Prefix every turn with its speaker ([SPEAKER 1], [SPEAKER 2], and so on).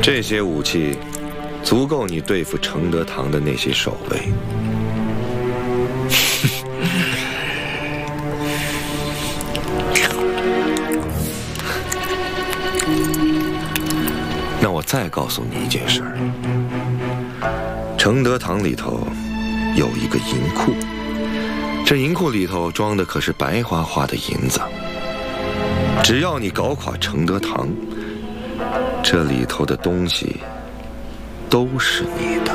[SPEAKER 1] 这些武器足够你对付承德堂的那些守卫。那我再告诉你一件事儿：承德堂里头有一个银库，这银库里头装的可是白花花的银子。只要你搞垮承德堂，这里头的东西都是你的。